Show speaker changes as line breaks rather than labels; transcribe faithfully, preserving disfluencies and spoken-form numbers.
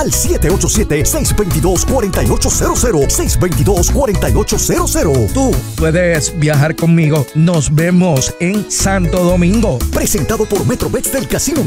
al siete ocho siete, seis dos dos, cuatro ocho cero cero, seis dos dos, cuatro ocho cero cero.
Tú puedes viajar conmigo. Nos vemos en Santo Domingo.
Presentado por Metrobets del Casino